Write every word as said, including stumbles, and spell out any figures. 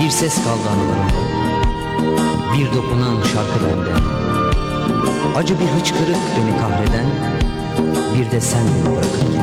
Bir ses kaldı anılarımda, bir dokunan şarkı bende. Acı bir hıçkırık beni kahreden, bir de sen beni bırakıp